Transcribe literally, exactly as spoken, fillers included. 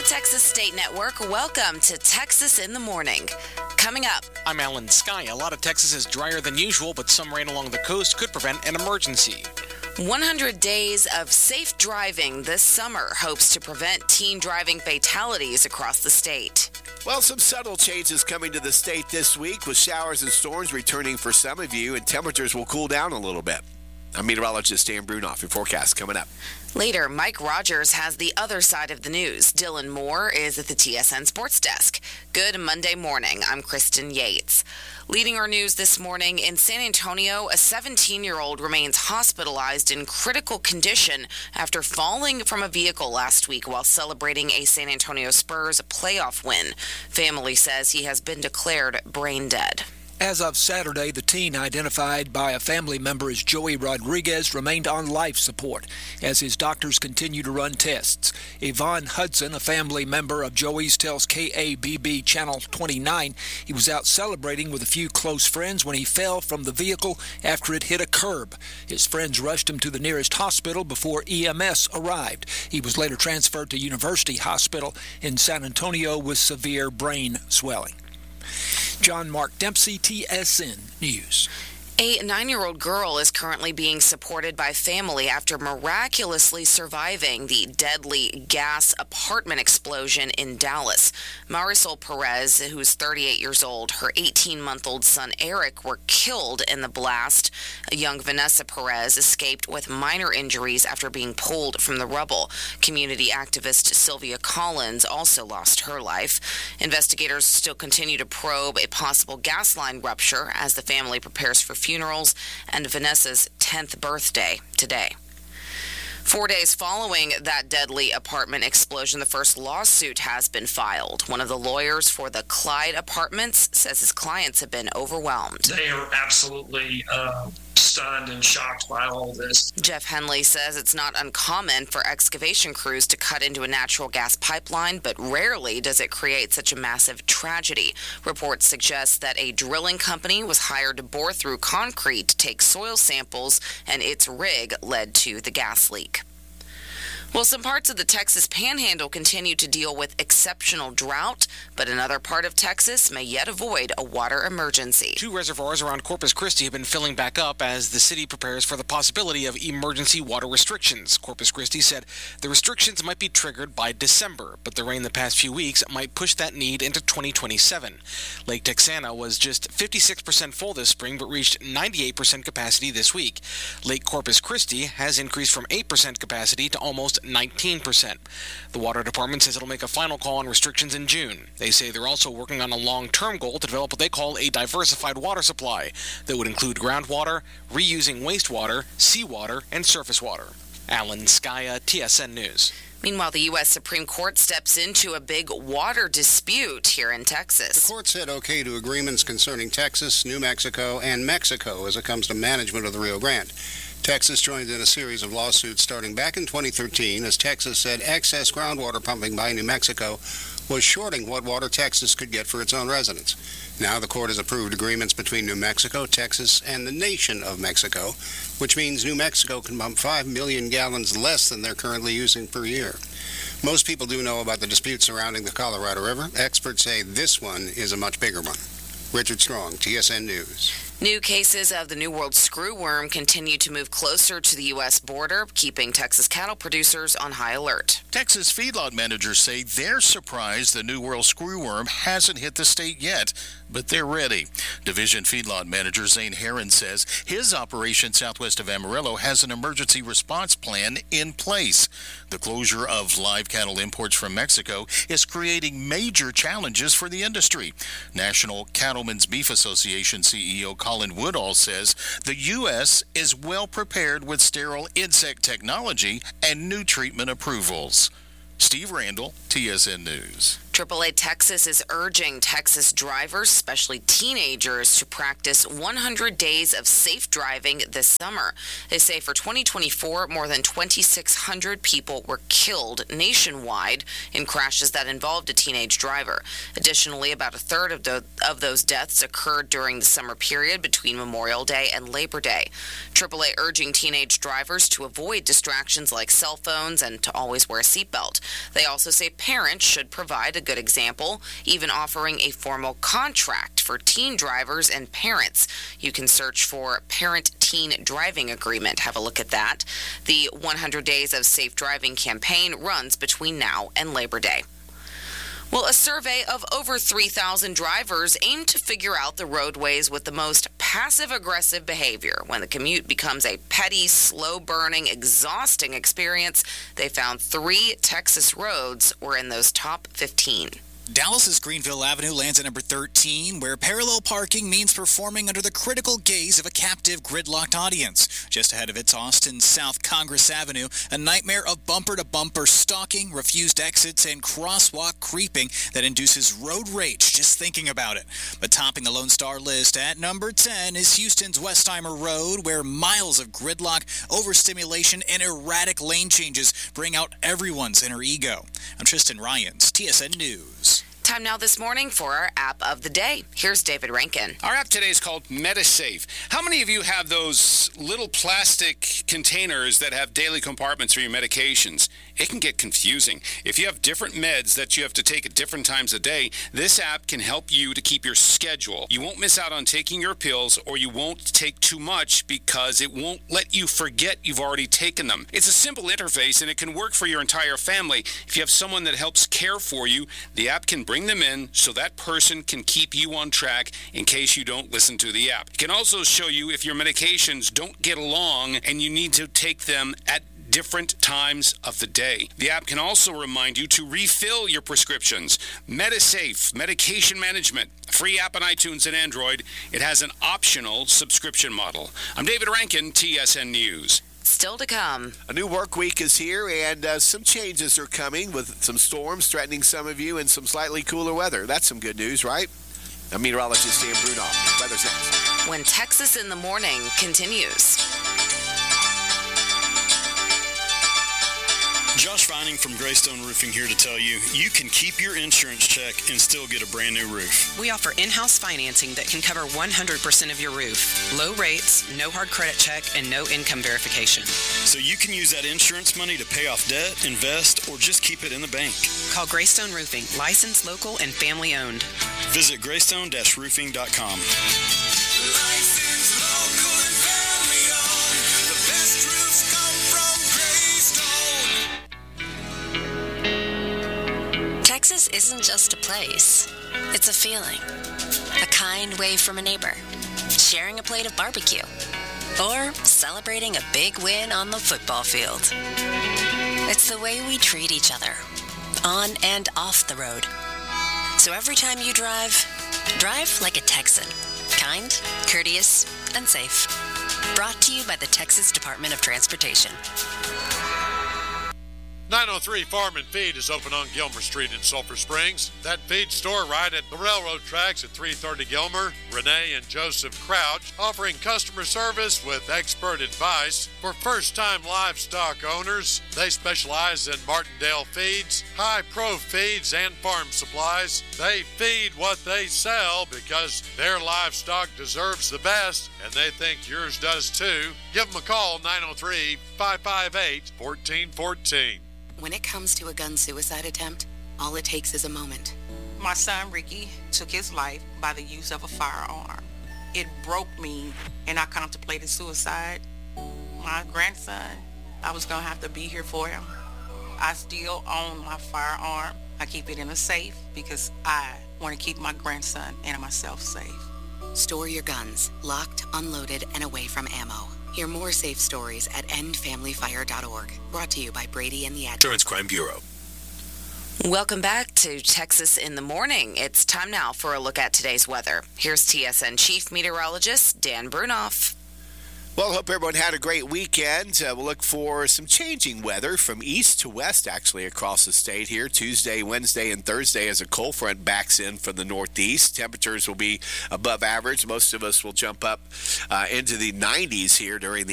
Texas State Network, welcome to Texas in the Morning. Coming up, I'm Alan Sky. A lot of Texas is drier than usual, but some rain along the coast could prevent an emergency. one hundred days of safe driving this summer hopes to prevent teen driving fatalities across the state. Well, some subtle changes coming to the state this week with showers and storms returning for some of you, and temperatures will cool down a little bit. I'm meteorologist Dan Brunoff. Your forecast coming up. Later, Mike Rogers has the other side of the news. Dylan Moore is at the T S N Sports Desk. Good Monday morning. I'm Kristen Yates. Leading our news this morning, in San Antonio, a seventeen-year-old remains hospitalized in critical condition after falling from a vehicle last week while celebrating a San Antonio Spurs playoff win. Family says he has been declared brain dead. As of Saturday, the teen, identified by a family member as Joey Rodriguez, remained on life support as his doctors continue to run tests. Yvonne Hudson, a family member of Joey's, tells K A B B Channel twenty-nine he was out celebrating with a few close friends when he fell from the vehicle after it hit a curb. His friends rushed him to the nearest hospital before E M S arrived. He was later transferred to University Hospital in San Antonio with severe brain swelling. John Mark Dempsey, T S N News. A nine-year-old girl is currently being supported by family after miraculously surviving the deadly gas apartment explosion in Dallas. Marisol Perez, who's thirty-eight years old, her eighteen-month-old son Eric were killed in the blast. A young Vanessa Perez escaped with minor injuries after being pulled from the rubble. Community activist Sylvia Collins also lost her life. Investigators still continue to probe a possible gas line rupture as the family prepares for funerals and Vanessa's tenth birthday today. Four days following that deadly apartment explosion, the first lawsuit has been filed. One of the lawyers for the Clyde Apartments says his clients have been overwhelmed. They are absolutely uh, stunned and shocked by all this. Jeff Henley says it's not uncommon for excavation crews to cut into a natural gas pipeline, but rarely does it create such a massive tragedy. Reports suggest that a drilling company was hired to bore through concrete to take soil samples, and its rig led to the gas leak. Well, some parts of the Texas Panhandle continue to deal with exceptional drought, but another part of Texas may yet avoid a water emergency. Two reservoirs around Corpus Christi have been filling back up as the city prepares for the possibility of emergency water restrictions. Corpus Christi said the restrictions might be triggered by December, but the rain the past few weeks might push that need into twenty twenty-seven. Lake Texana was just fifty-six percent full this spring, but reached ninety-eight percent capacity this week. Lake Corpus Christi has increased from eight percent capacity to almost nineteen percent. The Water Department says it'll make a final call on restrictions in June. They say they're also working on a long-term goal to develop what they call a diversified water supply that would include groundwater, reusing wastewater, seawater, and surface water. Alan Skya, T S N News. Meanwhile, the U S Supreme Court steps into a big water dispute here in Texas. The court said okay to agreements concerning Texas, New Mexico, and Mexico as it comes to management of the Rio Grande. Texas joined in a series of lawsuits starting back in twenty thirteen as Texas said excess groundwater pumping by New Mexico was shorting what water Texas could get for its own residents. Now the court has approved agreements between New Mexico, Texas, and the nation of Mexico, which means New Mexico can pump five million gallons less than they're currently using per year. Most people do know about the dispute surrounding the Colorado River. Experts say this one is a much bigger one. Richard Strong, T S N News. New cases of the New World screwworm continue to move closer to the U S border, keeping Texas cattle producers on high alert. Texas feedlot managers say they're surprised the New World screwworm hasn't hit the state yet, but they're ready. Division feedlot manager Zane Herron says his operation southwest of Amarillo has an emergency response plan in place. The closure of live cattle imports from Mexico is creating major challenges for the industry. National Cattlemen's Beef Association C E O Colin Woodall says the U S is well prepared with sterile insect technology and new treatment approvals. Steve Randall, T S N News. triple A Texas is urging Texas drivers, especially teenagers, to practice one hundred days of safe driving this summer. They say for twenty twenty-four, more than twenty-six hundred people were killed nationwide in crashes that involved a teenage driver. Additionally, about a third of, the, of those deaths occurred during the summer period between Memorial Day and Labor Day. triple A urging teenage drivers to avoid distractions like cell phones and to always wear a seatbelt. They also say parents should provide a good example, even offering a formal contract for teen drivers and parents. You can search for Parent-Teen Driving Agreement. Have a look at that. The one hundred Days of Safe Driving campaign runs between now and Labor Day. Well, a survey of over three thousand drivers aimed to figure out the roadways with the most passive-aggressive behavior. When the commute becomes a petty, slow-burning, exhausting experience, they found three Texas roads were in those top fifteen. Dallas's Greenville Avenue lands at number thirteen, where parallel parking means performing under the critical gaze of a captive, gridlocked audience. Just ahead of it's Austin's South Congress Avenue, a nightmare of bumper-to-bumper stalking, refused exits, and crosswalk creeping that induces road rage just thinking about it. But topping the Lone Star list at number ten is Houston's Westheimer Road, where miles of gridlock, overstimulation, and erratic lane changes bring out everyone's inner ego. I'm Tristan Ryans, T S N News. Time now this morning for our app of the day. Here's David Rankin. Our app today is called MediSafe. How many of you have those little plastic containers that have daily compartments for your medications? It can get confusing. If you have different meds that you have to take at different times a day, this app can help you to keep your schedule. You won't miss out on taking your pills, or you won't take too much because it won't let you forget you've already taken them. It's a simple interface, and it can work for your entire family. If you have someone that helps care for you, the app can bring them in so that person can keep you on track in case you don't listen to the app. It can also show you if your medications don't get along and you need to take them at different times of the day. The app can also remind you to refill your prescriptions. MediSafe, medication management, free app on iTunes and Android. It has an optional subscription model. I'm David Rankin, T S N News. Still to come. A new work week is here, and uh, some changes are coming with some storms threatening some of you and some slightly cooler weather. That's some good news, right? I'm meteorologist Dan Brunoff. Weather's next. When Texas in the Morning continues. Josh Vining from Greystone Roofing here to tell you, you can keep your insurance check and still get a brand new roof. We offer in-house financing that can cover one hundred percent of your roof. Low rates, no hard credit check, and no income verification. So you can use that insurance money to pay off debt, invest, or just keep it in the bank. Call Greystone Roofing, licensed, local, and family owned. Visit greystone dash roofing dot com. Texas isn't just a place, it's a feeling. A kind wave from a neighbor, sharing a plate of barbecue, or celebrating a big win on the football field. It's the way we treat each other, on and off the road. So every time you drive, drive like a Texan. Kind, courteous, and safe. Brought to you by the Texas Department of Transportation. nine oh three Farm and Feed is open on Gilmer Street in Sulphur Springs. That feed store right at the railroad tracks at three thirty Gilmer. Renee and Joseph Crouch offering customer service with expert advice for first-time livestock owners. They specialize in Martindale feeds, high-pro feeds, and farm supplies. They feed what they sell because their livestock deserves the best, and they think yours does too. Give them a call, nine oh three, five five eight, one four one four. When it comes to a gun suicide attempt, all it takes is a moment. My son Ricky took his life by the use of a firearm. It broke me, and I contemplated suicide. My grandson, I was going to have to be here for him. I still own my firearm. I keep it in a safe because I want to keep my grandson and myself safe. Store your guns, locked, unloaded, and away from ammo. Hear more safe stories at end family fire dot org. Brought to you by Brady and the Ad. Insurance Crime Bureau. Welcome back to Texas in the Morning. It's time now for a look at today's weather. Here's T S N Chief Meteorologist Dan Brunoff. Well, hope everyone had a great weekend. Uh, we'll look for some changing weather from east to west, actually, across the state here. Tuesday, Wednesday, and Thursday as a cold front backs in from the northeast. Temperatures will be above average. Most of us will jump up uh, into the nineties here during the